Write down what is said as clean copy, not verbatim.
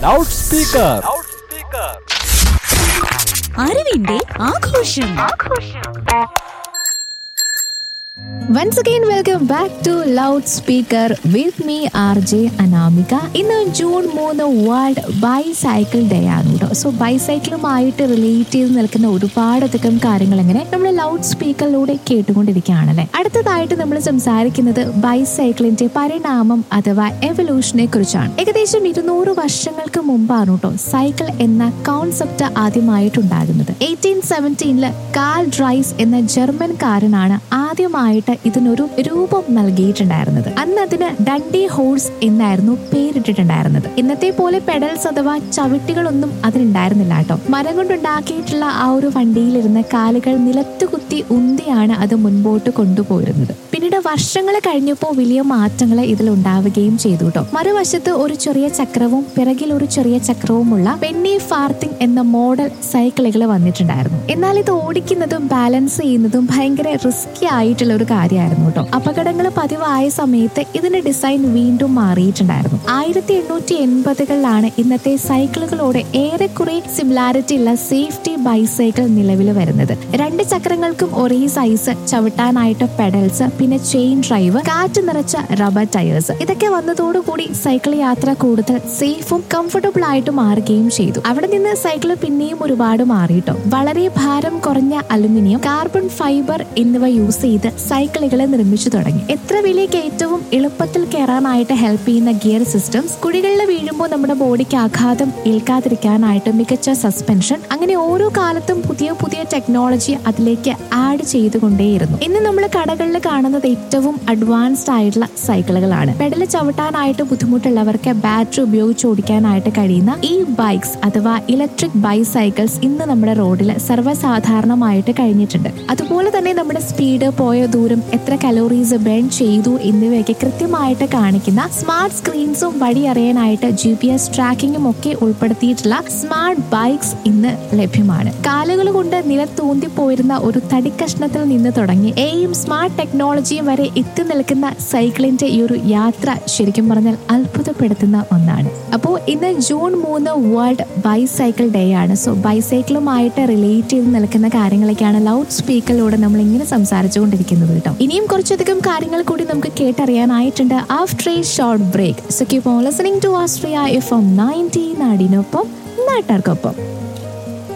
Loud speaker. അറിവിന്റെ ആഘോഷം. Once again, welcome back to Loudspeaker with me, RJ Anamika. ഇന്ന് June 3 world bicycle day ആണ് കേട്ടോ. So ബൈസൈക്കിളുമായിട്ട് relate ചെയ്ത് നിൽക്കുന്ന ഒരുപാടധികം കാര്യങ്ങൾ ഇങ്ങനെ നമ്മൾ ലൗഡ് സ്പീക്കറിലൂടെ കേട്ടുകൊണ്ടിരിക്കുകയാണല്ലേ. അടുത്തതായിട്ട് നമ്മൾ സംസാരിക്കുന്നത് ബൈസൈക്കിളിന്റെ പരിണാമം അഥവാ എവല്യൂഷനെ കുറിച്ചാണ്. ഏകദേശം 200 വർഷങ്ങൾക്ക് മുമ്പാണ് കേട്ടോ സൈക്കിൾ എന്ന കോൺസെപ്റ്റ് ആദ്യമായിട്ടുണ്ടാകുന്നത്. 1817 കാൾ ഡ്രൈസ് എന്ന ജർമ്മൻകാരനാണ് ആദ്യമായിട്ട് ഇതിനൊരു രൂപം നൽകിയിട്ടുണ്ടായിരുന്നത്. അന്ന് അതിന് ഡണ്ടി ഹോഴ്സ് എന്നായിരുന്നു പേരിട്ടിട്ടുണ്ടായിരുന്നത്. ഇന്നത്തെ പോലെ പെഡൽസ് അഥവാ ചവിട്ടികളൊന്നും അതിനുണ്ടായിരുന്നില്ല കേട്ടോ. മരം കൊണ്ടുണ്ടാക്കിയിട്ടുള്ള ആ ഒരു വണ്ടിയിലിരുന്ന് കാലുകൾ നിലത്തുകുത്തി ഉന്തിയാണ് അത് മുൻപോട്ട് കൊണ്ടുപോയിരുന്നത്. പിന്നീട് വർഷങ്ങൾ കഴിഞ്ഞപ്പോൾ വലിയ മാറ്റങ്ങൾ ഇതിൽ ഉണ്ടാവുകയും ചെയ്തു കേട്ടോ. മറുവശത്ത് ഒരു ചെറിയ ചക്രവും പിറകിൽ ഒരു ചെറിയ ചക്രവുമുള്ള പെന്നി ഫാർത്തിങ് എന്ന മോഡൽ സൈക്കിളുകൾ വന്നിട്ടുണ്ടായിരുന്നു. എന്നാൽ ഇത് ഓടിക്കുന്നതും ബാലൻസ് ചെയ്യുന്നതും ഭയങ്കര റിസ്കി ആയിട്ടുള്ള ഒരു കാര്യമായിരുന്നു കേട്ടോ. അപകടങ്ങൾ പതിവായ സമയത്ത് ഇതിന്റെ ഡിസൈൻ വീണ്ടും മാറിയിട്ടുണ്ടായിരുന്നു. 1880കളിലാണ് ഇന്നത്തെ സൈക്കിളുകളോട് ഏറെക്കുറെ സിമിലാരിറ്റി ഉള്ള സേഫ്റ്റി ബൈസൈക്കിൾ നിലവിൽ വരുന്നത്. 2 ചക്രങ്ങൾക്കും ഒരേ സൈസ്, ചവിട്ടാനായിട്ട് പെഡൽസ്, പിന്നെ ചെയിൻ ഡ്രൈവ്, കാറ്റ് നിറച്ച റബ്ബർ ടയേഴ്സ്, ഇതൊക്കെ വന്നതോടുകൂടി സൈക്കിൾ യാത്ര കൂടുതൽ സേഫും കംഫർട്ടബിൾ ആയിട്ട് മാറുകയും ചെയ്തു. അവിടെ നിന്ന് സൈക്കിൾ പിന്നെയും ഒരുപാട് മാറിയിട്ടോ. വളരെ ഭാരം കുറഞ്ഞ അലുമിനിയം, കാർബൺ ഫൈബർ എന്നിവ യൂസ് ചെയ്ത് സൈക്കിളുകളെ നിർമ്മിച്ചു തുടങ്ങി. എത്ര വലിയ കയറ്റവും എളുപ്പത്തിൽ കയറാനായിട്ട് ഹെൽപ്പ് ചെയ്യുന്ന ഗിയർ സിസ്റ്റംസ്, കുഴികളിൽ വീഴുമ്പോൾ നമ്മുടെ ബോഡിക്ക് ആഘാതം ഏൽക്കാതിരിക്കാനായിട്ട് മികച്ച സസ്പെൻഷൻ, അങ്ങനെ ഓരോ കാലത്തും പുതിയ പുതിയ ടെക്നോളജി അതിലേക്ക് ആഡ് ചെയ്തുകൊണ്ടേയിരുന്നു. ഇന്ന് നമ്മൾ കടകളിൽ കാണുന്നത് ഏറ്റവും അഡ്വാൻസ്ഡ് ആയിട്ടുള്ള സൈക്കിളുകളാണ്. പെഡൽ ചവിട്ടാനായിട്ട് ബുദ്ധിമുട്ടുള്ളവർക്ക് ബാറ്ററി ഉപയോഗിച്ച് ഓടിക്കാനായിട്ട് കഴിയുന്ന ഈ ബൈക്സ് അഥവാ ഇലക്ട്രിക് ബൈസൈക്കിൾസ് ഇന്ന് നമ്മുടെ റോഡിൽ സർവ്വസാധാരണമായിട്ട് കഴിഞ്ഞിട്ടുണ്ട്. അതുപോലെ തന്നെ നമ്മുടെ സ്പീഡ്, പോയ ദൂരം, എത്ര കലോറീസ് ബേൺ ചെയ്തു എന്നിവയൊക്കെ കൃത്യമായിട്ട് കാണിക്കുന്ന സ്മാർട്ട് സ്ക്രീൻസും വഴി അറിയാനായിട്ട് GPS ട്രാക്കിങ്ങും ഒക്കെ ഉൾപ്പെടുത്തിയിട്ടുള്ള സ്മാർട്ട് ബൈക്സ് ഇന്ന് ലഭ്യമാണ്. കാലുകൾ കൊണ്ട് നിലത്തൂന്തി പോയിരുന്ന ഒരു തടിക്കഷ്ണത്തിൽ നിന്ന് തുടങ്ങി എയും സ്മാർട്ട് ടെക്നോളജിയും വരെ എത്തി നിൽക്കുന്ന സൈക്കിളിന്റെ ഈ ഒരു യാത്ര ശരിക്കും പറഞ്ഞാൽ അത്ഭുതപ്പെടുത്തുന്ന ഒന്നാണ്. അപ്പോൾ ഇന്ന് ജൂൺ 3 വേൾഡ് ബൈസൈക്കിൾ ഡേ ആണ്. സോ ബൈസൈക്കിളുമായിട്ട് റിലേറ്റ് ചെയ്ത് നിൽക്കുന്ന കാര്യങ്ങളൊക്കെയാണ് ലൗഡ് സ്പീക്കറിലൂടെ നമ്മൾ ഇങ്ങനെ സംസാരിച്ചുകൊണ്ടിരിക്കുന്നത് കേട്ടോ. ഇനിയും കുറച്ചധികം കാര്യങ്ങൾ കൂടി നമുക്ക് കേട്ടറിയാനായിട്ടുണ്ട് after A short break. So keep on listening to Austria FM 90 നാടിനൊപ്പം നാട്ടാർക്കൊപ്പം.